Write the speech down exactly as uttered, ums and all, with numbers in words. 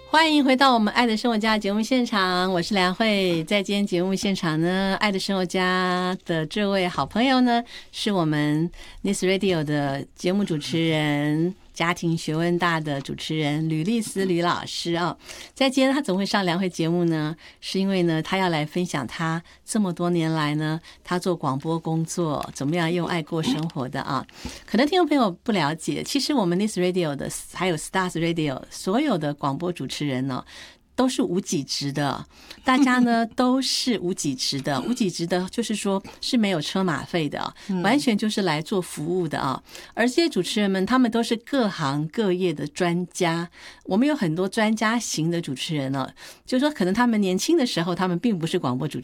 欢迎回到我们爱的生活家节目现场，我是梁慧。在今天节目现场呢，爱的生活家的这位好朋友呢，是我们 Nice Radio 的节目主持人，家庭学问大的主持人吕丽丝吕老师啊。在今天他怎么会上梁慧节目呢？是因为呢，他要来分享他这么多年来呢，他做广播工作怎么样用爱过生活的啊。可能听众朋友不了解，其实我们 Nice Radio 的还有 Stars Radio 所有的广播主持人呢，都是无给职的，大家呢都是无给职的，无给职的就是说是没有车马费的，完全就是来做服务的啊。而这些主持人们，他们都是各行各业的专家。我们有很多专家型的主持人呢、啊，就是说可能他们年轻的时候，他们并不是广播主